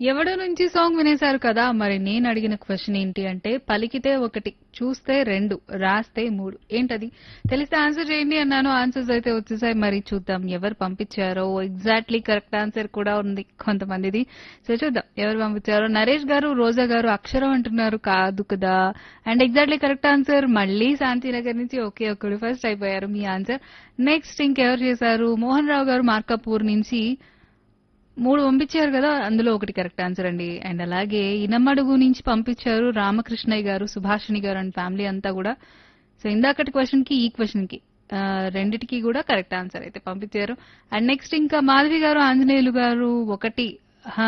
ఎవడో నుంచి సాంగ్ వినేశారు కదా! మరి నేను అడిగిన క్వెషన్ ఏంటి అంటే, పలికితే ఒకటి, చూస్తే రెండు, రాస్తే మూడు. ఏంటది? తెలిస్తే ఆన్సర్ చేయండి అన్నాను. ఆన్సర్స్ అయితే వచ్చేసాయి. మరి చూద్దాం ఎవరు పంపించారో. ఎగ్జాక్ట్లీ కరెక్ట్ ఆన్సర్ కూడా ఉంది కొంతమందిది. సో చూద్దాం ఎవరు పంపించారో. నరేష్ గారు, రోజా గారు అక్షరం అంటున్నారు. కాదు కదా! అండ్ ఎగ్జాక్ట్లీ కరెక్ట్ ఆన్సర్ మళ్ళీ శాంతినగర్ నుంచి ఒకే ఒక్కడు ఫస్ట్ అయిపోయారు మీ ఆన్సర్. నెక్స్ట్ ఇంకెవరు చేశారు? మోహన్ రావు గారు మార్కాపూర్ నుంచి మూడు పంపించారు కదా, అందులో ఒకటి కరెక్ట్ ఆన్సర్ అండి. అండ్ అలాగే ఇనమడుగు నుంచి పంపించారు రామకృష్ణయ్య గారు, సుభాషిణి గారు అండ్ ఫ్యామిలీ అంతా కూడా. సో ఇందాకటి క్వశ్చన్ కి ఈ క్వశ్చన్ కి రెండిటికి కూడా కరెక్ట్ ఆన్సర్ అయితే పంపించారు. అండ్ నెక్స్ట్ ఇంకా మాధవి గారు, ఆంజనేయులు గారు ఒకటి. హా,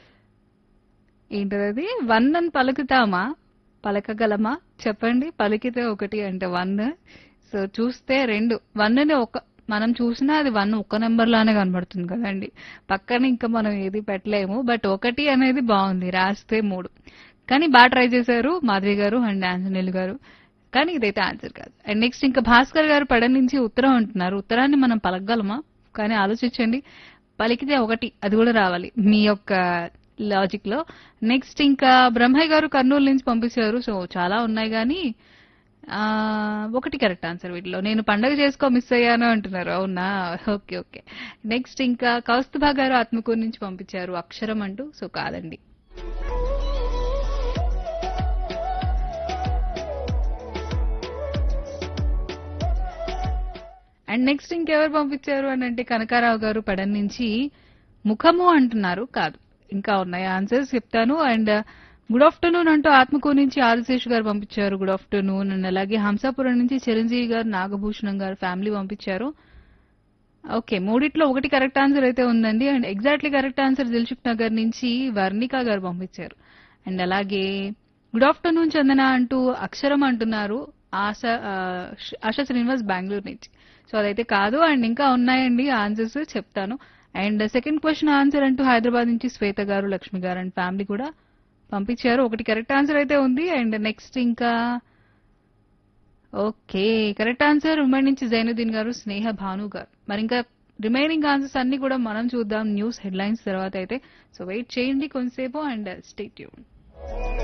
ఏంటది? వన్ అని పలుకుతామా, పలకగలమా చెప్పండి. పలికితే ఒకటి అంటే వన్, సో చూస్తే రెండు. వన్ ని ఒక మనం చూసినా అది వన్ ఒక్క నెంబర్ లానే కనబడుతుంది కదండి. పక్కన ఇంకా మనం ఏది పెట్టలేము. బట్ ఒకటి అనేది బాగుంది, రాస్తే మూడు. కానీ బాగా ట్రై చేశారు మాధవి గారు అండ్ ఆంజనేయులు గారు. కానీ ఇదైతే ఆన్సర్ కాదు. అండ్ నెక్స్ట్ ఇంకా భాస్కర్ గారు పడ నుంచి ఉత్తరం అంటున్నారు. ఉత్తరాన్ని మనం పలకగలమా? కానీ ఆలోచించండి, పలికితే ఒకటి, అది కూడా రావాలి మీ యొక్క లాజిక్ లో. నెక్స్ట్ ఇంకా బ్రహ్మయ్య గారు కర్నూలు నుంచి పంపించారు. సో చాలా ఉన్నాయి కానీ ఒకటి కరెక్ట్ ఆన్సర్ వీటిలో. నేను పండగ చేసుకో మిస్ అయ్యాను అంటున్నారు. అవునా? Okay okay. నెక్స్ట్ ఇంకా కౌస్తుభా గారు ఆత్మకూరు నుంచి పంపించారు అక్షరం అంటూ. సో కాదండి. అండ్ నెక్స్ట్ ఇంకెవరు పంపించారు అని అంటే కనకారావు గారు పడన్ నుంచి ముఖము అంటున్నారు. కాదు, ఇంకా ఉన్నాయి ఆన్సర్స్ చెప్తాను. అండ్ గుడ్ ఆఫ్టర్నూన్ అంటూ ఆత్మకూరు నుంచి ఆదిశేష్ గారు పంపించారు గుడ్ ఆఫ్టర్నూన్. అండ్ అలాగే హంసాపురం నుంచి చిరంజీవి గారు, నాగభూషణం గారు ఫ్యామిలీ పంపించారు. ఓకే, మూడిట్లో ఒకటి కరెక్ట్ ఆన్సర్ అయితే ఉందండి. And exactly correct answer Dilsukh Nagar నుంచి వర్ణిక గారు పంపించారు. అండ్ అలాగే గుడ్ ఆఫ్టర్నూన్ చందన అంటూ అక్షరం అంటున్నారు ఆశ ఆశా శ్రీనివాస్ బెంగళూరు నుంచి. సో అదైతే కాదు. అండ్ ఇంకా ఉన్నాయండి ఆన్సర్స్ చెప్తాను. అండ్ సెకండ్ క్వశ్చన్ ఆన్సర్ అంటూ హైదరాబాద్ నుంచి శ్వేత గారు, లక్ష్మి గారు అండ్ ఫ్యామిలీ కూడా పంపించారు. ఒకటి కరెక్ట్ ఆన్సర్ అయితే ఉంది. అండ్ నెక్స్ట్ ఇంకా ఓకే, కరెక్ట్ ఆన్సర్ ఉమ్మడి నుంచి జైనుద్దీన్ గారు, స్నేహ భాను గారు. మరి ఇంకా రిమైనింగ్ ఆన్సర్స్ అన్ని కూడా మనం చూద్దాం న్యూస్ హెడ్లైన్స్ తర్వాత అయితే. సో వెయిట్ చేయండి కొంతసేపు అండ్ స్టే ట్యూన్.